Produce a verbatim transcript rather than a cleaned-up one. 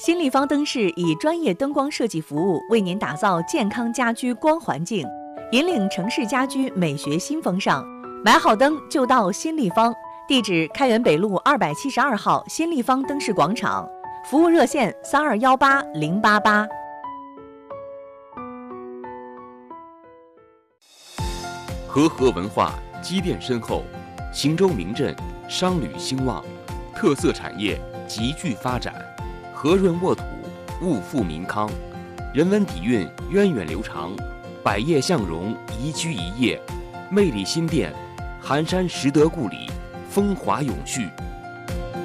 新立方灯饰以专业灯光设计服务，为您打造健康家居光环境，引领城市家居美学新风尚。买好灯就到新立方，地址开元北路二百七十二号新立方灯饰广场，服务热线三二幺八零八八。 和合文化积淀深厚，邢州名镇商旅兴旺，特色产业急剧发展，和润沃土，物富民康，人文底蕴源远流长，百业向荣，宜居宜业，魅力新店，寒山拾得故里，风华永续。